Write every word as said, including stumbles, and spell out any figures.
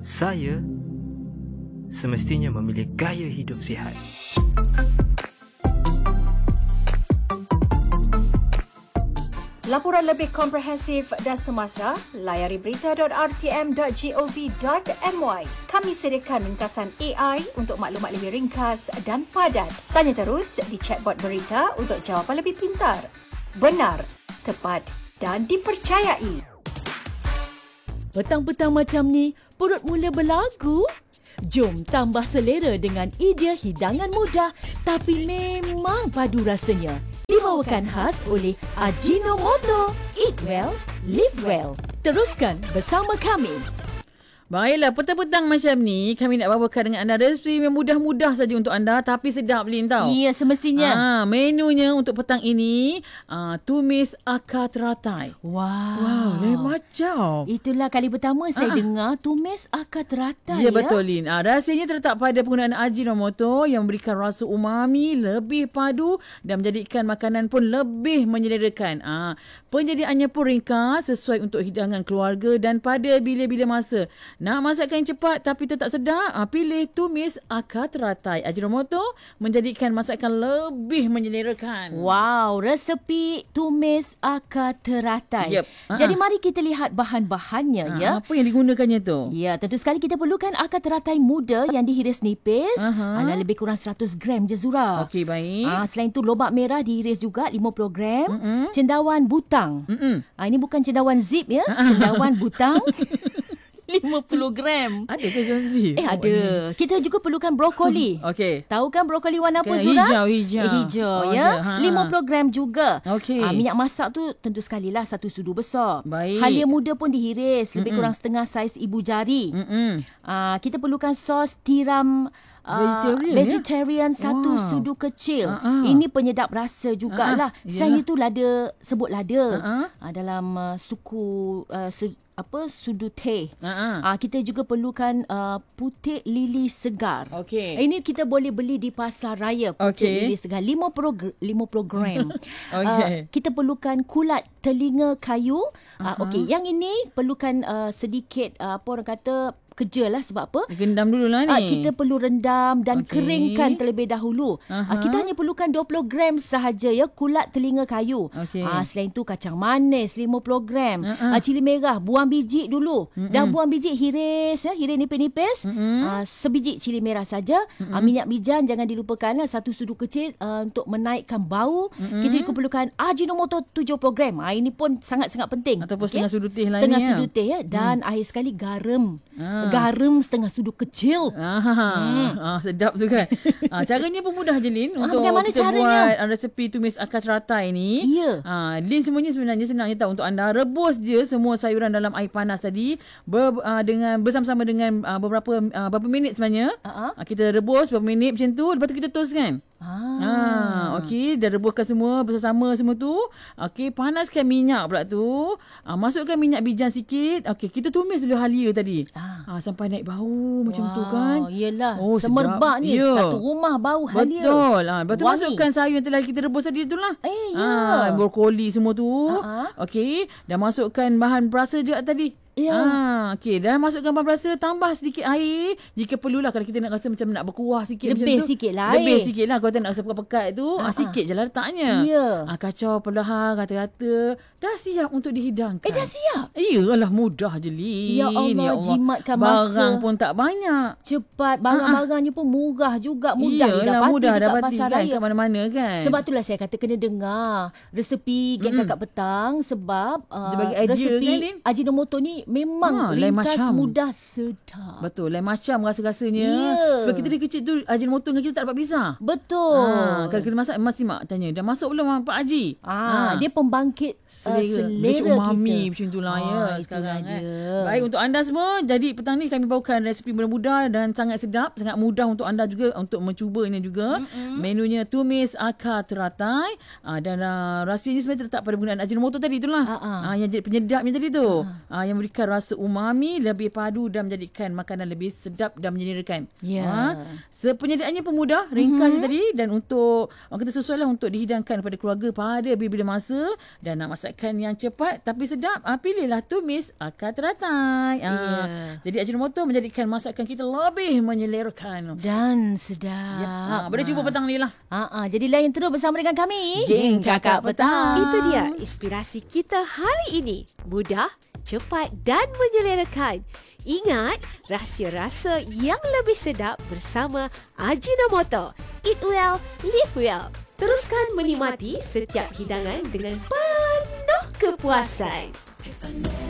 saya semestinya memilih gaya hidup sihat. Laporan lebih komprehensif dan semasa, layari berita dot r t m dot gov dot m y. Kami sediakan ringkasan A I untuk maklumat lebih ringkas dan padat. Tanya terus di chatbot berita untuk jawapan lebih pintar, benar, tepat dan dipercayai. Petang-petang macam ni, perut mula berlagu? Jom tambah selera dengan idea hidangan mudah tapi memang padu rasanya. Dibawakan khas oleh Ajinomoto. Eat well, live well. Teruskan bersama kami. Baiklah, petang-petang macam ni kami nak bawakan dengan anda resipi yang mudah-mudah saja untuk anda tapi sedap Lin tau. Ya, semestinya. Ah, menunya untuk petang ini ah, tumis akar teratai. Wow. Wow, lain macam. Itulah kali pertama saya Ah. dengar tumis akar teratai. Ya, betul Lin. Ah, rahsianya terletak pada penggunaan Ajinomoto yang memberikan rasa umami lebih padu dan menjadikan makanan pun lebih menyelerakan. Ah, penyediaannya pun ringkas sesuai untuk hidangan keluarga dan pada bila-bila masa. Nak masakan yang cepat tapi tetap sedap? Ah, pilih tumis akar teratai. Ajinomoto menjadikan masakan lebih menyelerakan. Wow, resepi tumis akar teratai. Yep. Jadi Ah. mari kita lihat bahan-bahannya Ah, ya. apa yang digunakannya tu? Ya, tentu sekali kita perlukan akar teratai muda yang dihiris nipis. Aha. Ada lebih kurang seratus gram je Zura. Okey, baik. Ah, selain itu lobak merah dihiris juga lima puluh gram. Mm-mm. Cendawan butang. Mm-mm. Ah, ini bukan cendawan zip ya. Cendawan butang. lima puluh gram. Ada ke Zanzi? Eh ada. Kita juga perlukan brokoli. Okey. Tahu kan brokoli warna apa Kan Zura? hijau, hijau. Eh, hijau Oh, ya. ada. Ha. lima puluh gram juga. Okey. Ah, minyak masak tu tentu sekali lah satu sudu besar. Baik. Halia muda pun dihiris. Lebih Mm-mm. kurang setengah saiz ibu jari. Mm-mm. Ah, kita perlukan sos tiram Uh, Vegetarian, vegetarian ya? satu Wow. sudu kecil. Uh-uh. Ini penyedap rasa jugalah. Uh-uh. Selain Yalah. itu lada, sebut lada. Uh-uh. Uh, dalam uh, suku uh, su, apa sudu teh. Uh-uh. Uh, kita juga perlukan uh, putik lili segar. Okey. Ini kita boleh beli di pasar raya putik Okey. lili segar lima puluh gram. Okey. Uh, kita perlukan kulat telinga kayu. Uh, Uh-huh. Okey, yang ini perlukan uh, sedikit uh, apa orang kata kerja lah sebab apa? Gendam dululah ni. Ah, kita perlu rendam dan Okey. keringkan terlebih dahulu. Aha. Ah, kita hanya perlukan dua puluh gram sahaja ya kulat telinga kayu. Okey. Ah, selain itu kacang manis lima puluh gram. Uh-uh. Ah, cili merah buang biji dulu. Mm-mm. Dah buang biji hiris ya, hiris nipis-nipis. Mm-mm. Ah, sebiji cili merah saja. Ah, minyak bijan jangan dilupakan lah, satu sudu kecil uh, untuk menaikkan bau. Mm-mm. Kita juga perlukan Ajinomoto tujuh puluh gram. Ah, ini pun sangat-sangat penting. Ataupun Okey? setengah sudu teh lah Setengah ni, ya. sudu teh ya. Dan hmm. akhir sekali garam. Ah. Garam setengah sudu kecil. Ah, hmm. ah, sedap tu kan. ah, caranya pun mudah je Lin Ah, untuk bagaimana kita caranya? buat ah, resepi tumis akar teratai ni. Ya. Ah, Lin semuanya sebenarnya senang je tahu untuk anda. Rebus je semua sayuran dalam air panas tadi ber, ah, dengan bersama-sama dengan ah, beberapa ah, berapa minit sebenarnya. Uh-huh. Ah, kita rebus beberapa minit macam tu, lepas tu kita toast kan. Ah. Ah, okey, dah rebuskan semua bersama semua tu. Okey, panaskan minyak pula tu. Ah, masukkan minyak bijan sikit. Okey, kita tumis dulu halia tadi. Ah. Ah, sampai naik bau macam Wow, tu kan. Yelah. Oh, Semerbak sedap. ni. Ya. Satu rumah bau halia. Betul. Ah, lepas tu Wangi. masukkan sayur yang telah kita rebus tadi tu lah. Eh, ya. Ah, brokoli semua tu. Ah, ah. Okey, dan masukkan bahan perasa juga tadi. Ya. Ah, okey, dan masukkan bahan perasa, tambah sedikit air jika perlulah kalau kita nak rasa macam nak berkuah sikit Lebih macam tu. sikit lah Lebih air. sikit lah kalau tak nak rasa pekat-pekat tu. Ah, Ah, sikit je lah letaknya. Ya. Ah, kacau perlahan rata-rata. Dah siap untuk dihidangkan. Eh, dah siap? Iyalah, mudah je Lin. Ya Allah, jimatkan masa. Barang pun tak banyak. Cepat. Barang-barangnya pun murah juga. Mudah Iyalah, didapati mudah dekat dapati pasar kan raya. kat mana-mana kan. Sebab itulah saya kata kena dengar resepi Geng Mm-mm. Kakak Petang sebab Dia uh, bagi idea resepi kan, Lin? Ajinomoto ni memang Ha, lain ringkas, macam. mudah, sedap. Betul, lain macam rasa-rasanya. Ya. Sebab kita dari kecil tu Ajinomoto dengan kita tak dapat pisah. Betul. Ha, kalau kita masak mesti mak tanya, dah masuk belum Pak Haji? Ah, dia pembangkit uh, selera, selera umami kita. macam itulah Ah, ya itulah sekarang dia. kan. Baik untuk anda semua, jadi petang ni kami bawakan resepi mudah-mudah dan sangat sedap, sangat mudah untuk anda juga untuk mencubanya juga. Mm-hmm. Menunya tumis akar teratai ah, dan uh, rahsianya sebenarnya terletak pada penggunaan Ajinomoto tadi itulah. Ah, ah. Ah, yang jadi penyedapnya tadi tu. Ah. Ah, yang beri memberikan rasa umami, lebih padu dan menjadikan makanan lebih sedap dan menyelerakan. Ya. Ha? Sepenyediaannya pun mudah, ringkas mm-hmm. tadi, dan untuk orang kata sesuai lah untuk dihidangkan kepada keluarga pada bila-bila masa, dan nak masakan yang cepat tapi sedap, ha, pilihlah tumis akar teratai. Ha. Ya. Jadi Ajinomoto menjadikan masakan kita lebih menyelerakan. Dan sedap. Ya. Ha, boleh cuba petang ni lah. Ha, jadi layan terus bersama dengan kami. Geng Kakak Petang. Itu dia inspirasi kita hari ini. Mudah, cepat dan menyelerakan. Ingat, rahsia rasa yang lebih sedap bersama Ajinomoto. Eat well, live well. Teruskan menikmati setiap hidangan dengan penuh kepuasan.